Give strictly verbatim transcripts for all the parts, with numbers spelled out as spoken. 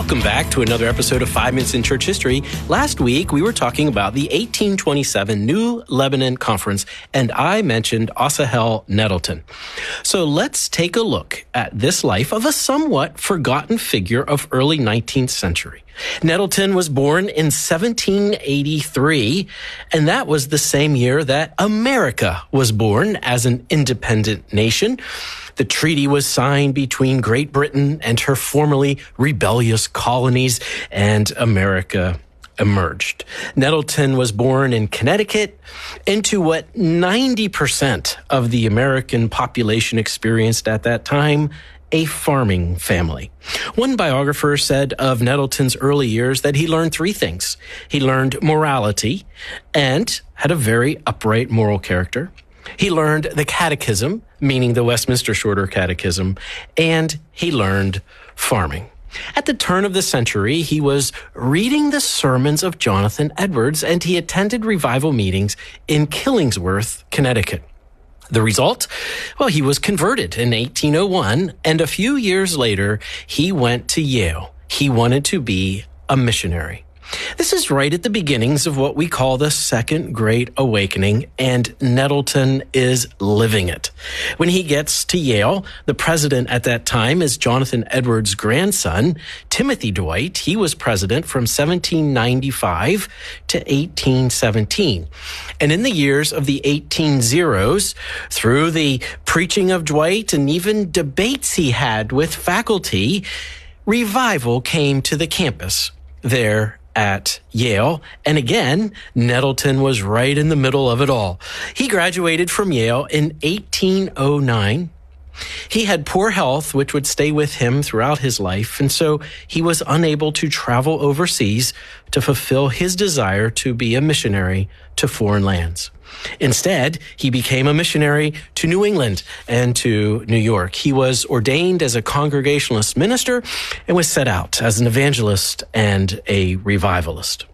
Welcome back to another episode of Five Minutes in Church History. Last week, we were talking about the eighteen twenty-seven New Lebanon Conference, and I mentioned Asahel Nettleton. So let's take a look at this life of a somewhat forgotten figure of early nineteenth century. Nettleton was born in seventeen eighty-three, and that was the same year that America was born as an independent nation. The treaty was signed between Great Britain and her formerly rebellious colonies, and America emerged. Nettleton was born in Connecticut into what ninety percent of the American population experienced at that time, a farming family. One biographer said of Nettleton's early years that he learned three things. He learned morality and had a very upright moral character. He learned the catechism, meaning the Westminster Shorter Catechism, and he learned farming. At the turn of the century, he was reading the sermons of Jonathan Edwards, and he attended revival meetings in Killingsworth, Connecticut. The result? Well, he was converted in eighteen oh one, and a few years later, he went to Yale. He wanted to be a missionary. This is right at the beginnings of what we call the Second Great Awakening, and Nettleton is living it. When he gets to Yale, the president at that time is Jonathan Edwards' grandson, Timothy Dwight. He was president from seventeen ninety-five to eighteen seventeen. And in the years of the eighteen zeros, through the preaching of Dwight and even debates he had with faculty, revival came to the campus there at Yale. And again, Nettleton was right in the middle of it all. He graduated from Yale in eighteen oh nine. He had poor health, which would stay with him throughout his life, and so he was unable to travel overseas to fulfill his desire to be a missionary to foreign lands. Instead, he became a missionary to New England and to New York. He was ordained as a Congregationalist minister and was set out as an evangelist and a revivalist.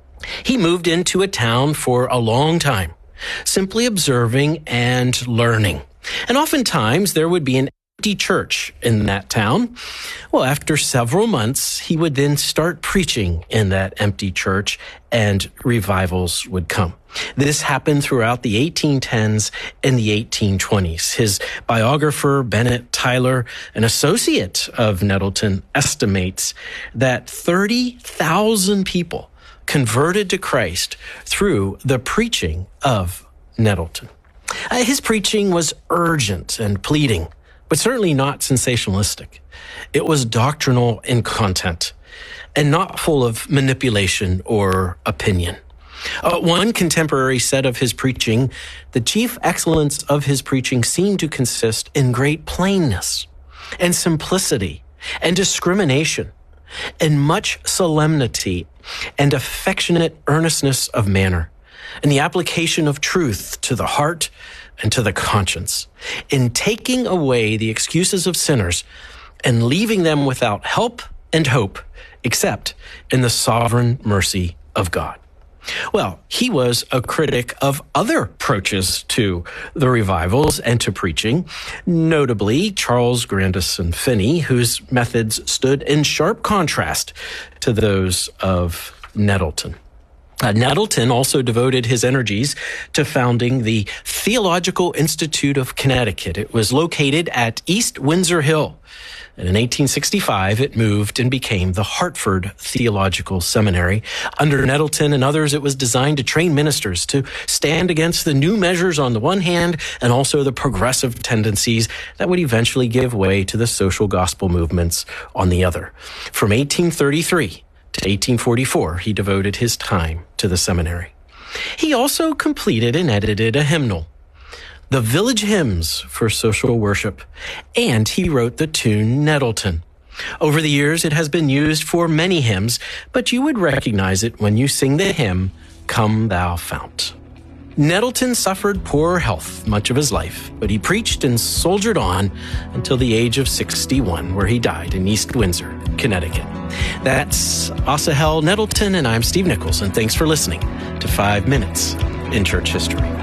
He moved into a town for a long time, simply observing and learning. And oftentimes there would be an empty church in that town. Well, after several months, he would then start preaching in that empty church, and revivals would come. This happened throughout the eighteen tens and the eighteen twenties. His biographer, Bennett Tyler, an associate of Nettleton, estimates that thirty thousand people converted to Christ through the preaching of Nettleton. Uh, his preaching was urgent and pleading, but certainly not sensationalistic. It was doctrinal in content and not full of manipulation or opinion. Uh, one contemporary said of his preaching, the chief excellence of his preaching seemed to consist in great plainness and simplicity and discrimination and much solemnity and affectionate earnestness of manner, and the application of truth to the heart and to the conscience, in taking away the excuses of sinners and leaving them without help and hope, except in the sovereign mercy of God. Well, he was a critic of other approaches to the revivals and to preaching, notably Charles Grandison Finney, whose methods stood in sharp contrast to those of Nettleton. Uh, Nettleton also devoted his energies to founding the Theological Institute of Connecticut. It was located at East Windsor Hill. And in eighteen sixty-five, it moved and became the Hartford Theological Seminary. Under Nettleton and others, it was designed to train ministers to stand against the new measures on the one hand and also the progressive tendencies that would eventually give way to the social gospel movements on the other. From eighteen thirty-three to eighteen forty-four, he devoted his time to the seminary. He also completed and edited a hymnal, the Village Hymns for Social Worship, and he wrote the tune Nettleton. Over the years, it has been used for many hymns, but you would recognize it when you sing the hymn, Come Thou Fount. Nettleton suffered poor health much of his life, but he preached and soldiered on until the age of sixty-one, where he died in East Windsor, Connecticut. That's Asahel Nettleton, and I'm Steve Nichols, and thanks for listening to Five Minutes in Church History.